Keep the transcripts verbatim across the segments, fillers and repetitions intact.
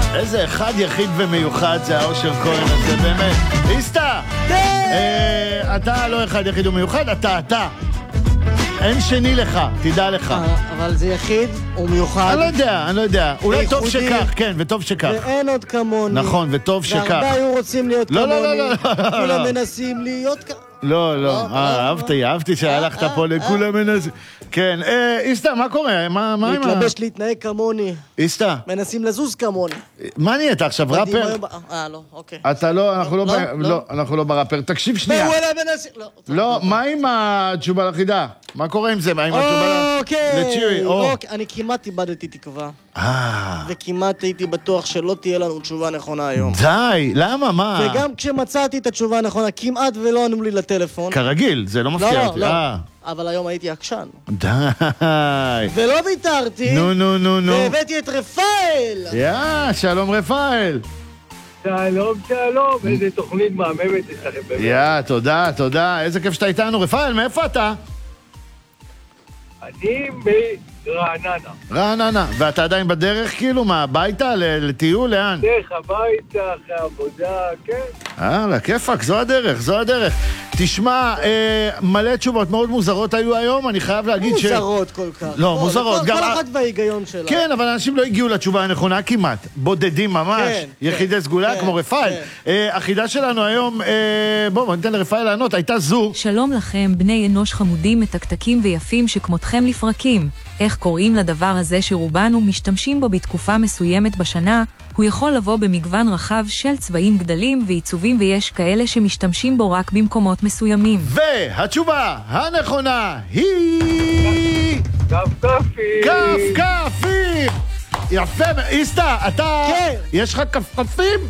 איזה אחד יחיד ומיוחד זה האושר כהן הזה, באמת. איסטה! אה, אתה לא אחד יחיד ומיוחד, אתה אתה. אין שני לך, תדע לך. אבל זה יחיד ומיוחד. אני לא יודע, אני לא יודע. אולי טוב שכך, כן, וטוב שכך. ואין עוד כמוני. נכון, וטוב שכך. והרבה היו רוצים להיות כמוני. לא, לא, לא, לא. כולם מנסים להיות כמוני. לא, לא, אהבתי, אהבתי שהלכת פה לכולם מנסים. כן, איסטה, מה קורה? מה עם ה... להתלבש להתנהג כמוני. איסטה. מנסים לזוז כמוני. מה נהיית עכשיו, ראפר? אה, לא, אוקיי. אתה לא, אנחנו לא בראפר. תקשיב שנייה. לא, מה עם התשובה לחידה? מה קורה עם זה? מה עם התשובה לצ'ירי? אוקיי, אני כמעט איבדתי תקווה. אה. וכמעט הייתי בטוח שלא תהיה לנו תשובה נכונה היום. די, למה? מה? וגם כשמצאתי את התשובה הנכונה, כמעט ולא ענו לי לטלפון. כרגיל, זה לא מפתיע אותי. לא, לא. אבל היום הייתי עקשן. די. ולא ויתרתי. נו, נו, נו, נו. והבאתי את רפאל. יא, שלום רפאל. שלום, שלום. איזה תוכנית מהממת יש לכם באמת. יא, תודה, תודה. איזה כיף שאתה איתנו. רפאל, מאיפה אתה? אני מרעננה. רעננה. ואתה עדיין בדרך כאילו? מה, הביתה? לטיול? לאן? דרך הביתה, אחרי עבודה, כן. אה, כיפק, זו הדרך, זו הדרך. תשמע, אה, מלא תשובות מאוד מוזרות היו היום, אני חייב להגיד ש... מוזרות כל כך. לא, כל, מוזרות. כל, גם... כל אחת וההיגיון שלה. כן, אבל אנשים לא הגיעו לתשובה הנכונה כמעט. בודדים ממש, כן, יחידי כן, סגולה כן, כמו רפאל. כן. אה, החידה שלנו היום, אה, בואו, בוא ניתן לרפאל לענות, הייתה זו. שלום לכם, בני אנוש חמודים, מתקתקים ויפים שכמותכם לפרקים. איך קוראים לדבר הזה שרובנו משתמשים בו בתקופה מסוימת בשנה? הוא יכול לבוא במגוון רחב של צבעים גדלים ועיצובים, ויש כאלה שמשתמשים בו רק במקומות מסוימים. והתשובה הנכונה היא... כפכפים. כפכפים! יפה, איסטה, אתה... כן. יש לך כפכפים?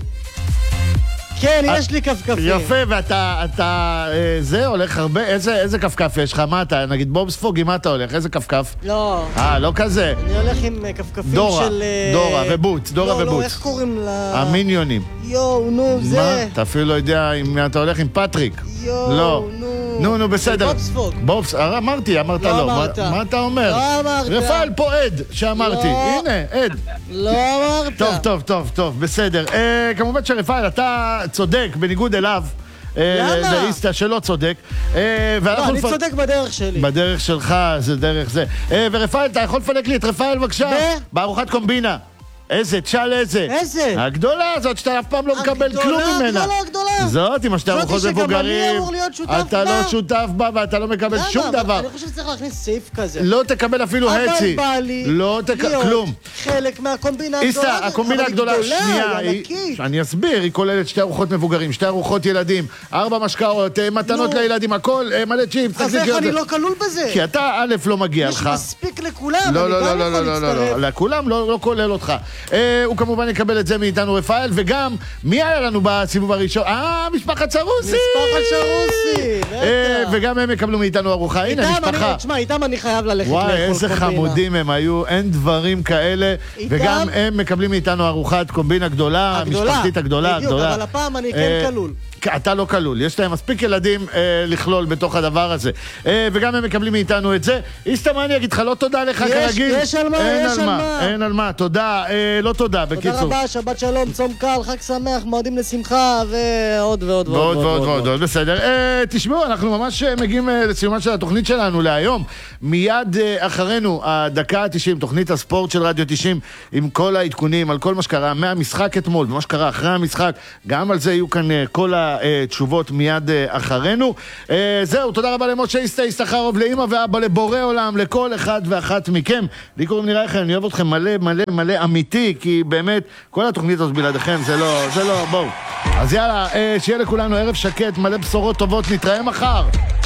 כן, יש לי כפכפים. יפה, ואתה, אתה, זה, הולך הרבה, איזה, איזה כפכף יש לך? מה אתה, נגיד בובספוג, עם מה אתה הולך? איזה כפכף? לא. אה, לא כזה. אני הולך עם כפכפים דורה, של... דורה ובוץ, דורה ובוץ. לא, לא, איך קוראים לה... המיניונים. יואו, נו, זה... מה? אתה אפילו לא יודע אם אתה הולך עם פטריק. יואו, לא. נו. נו, נו, בסדר. בובספוג. בובס, אמרתי, אמרת לא. לא אמרת. מה אתה אומר? לא אמרת. רפאל פה עד שאמרתי. לא. הנה, עד. לא אמרת. טוב, טוב, טוב, טוב, בסדר. אה, כמובן שרפאל, אתה צודק, בניגוד אליו. למה? לאיסטה שלא צודק. אה, לא, אני לפ... צודק בדרך שלי. בדרך שלך, זה דרך זה. אה, ורפאל, אתה יכול לפלק לי את רפאל, בבקשה? ב? בארוחת קומבינה. איזה, תשאל איזה. איזה? הגדולה הזאת שאתה אף פעם לא מקבל כלום ממנה. הגדולה, הגדולה. זאת, עם השתי ארוחות מבוגרים. זאתי שגם אני אמור להיות שותף בה. אתה לא שותף בה ואתה לא מקבל שום דבר. למה? אני חושב שצריך להכניס סעיף כזה. לא תקבל אפילו הצי. אבל בא לי לא תקבל כלום. חלק מהקומבינה הגדולה. איסטה, הקומבינה הגדולה, שנייה, אני אסביר, היא כוללת שתי ארוחות מבוגרים, שתי ארוחות ילדים, ארבע משקאות, מתנות לילדים, הכל, מלא צ'יפ. אז איך אני לא כלול בזה? כי אתה א' לא מגיע לך. יש מספיק לכולם, לא, אני לא, גם לא, יכול לא, לא, להצטרף. לא, לכולם לא כולל אותך. הוא כמובן יקבל את זה מאיתנו רפאל, וגם, מי היה לנו בסיבוב הראשון? אה, משפחת שרוסי! משפחת שרוסי, בטח. וגם הם יקבלו מאיתנו ארוחה. הנה, משפחה. תשמע, איתם אני חייב ללכת לאכול וואי, איזה קומבינה. חמודים הם היו, אין דברים כאלה. וגם הם מקבלים מאיתנו ארוחת קומבינה גדולה, המשפחתית הגדולה, הגדולה. בדיוק, אבל הפעם אני כן כלול. אתה לא כלול, יש להם מספיק ילדים אה, לכלול בתוך הדבר הזה. אה, וגם הם מקבלים מאיתנו את זה. איסטה, מה אני אגיד לך, לא תודה לך יש, כרגיל. יש על מה, אין יש על על מה. מה. אין על מה, תודה, אה, לא תודה, בקיצור. תודה רבה, שבת שלום, צום קל, חג שמח, מועדים לשמחה, ועוד ועוד ועוד ועוד ועוד ועוד, בסדר. אה, תשמעו, אנחנו ממש מגיעים אה, לסיומה של התוכנית שלנו להיום. מיד אה, אחרינו, הדקה ה-תשעים, תוכנית הספורט של רדיו תשעים, עם כל העדכונים, על כל מה שקרה מהמשחק אתמול, ומה שקרה אחרי המשחק, גם על זה יהיו כאן אה, כל התשובות מיד אחרינו. זהו, תודה רבה למשה איסטה, איסטחרוב, לאמא ואבא, לבורא עולם, לכל אחד ואחת מכם. לי קוראים נראה לכם, אני אוהב אתכם מלא מלא מלא אמיתי, כי באמת כל התוכנית הזאת בלעדיכם זה לא, זה לא, בואו. אז יאללה, שיהיה לכולנו ערב שקט, מלא בשורות טובות, נתראה מחר.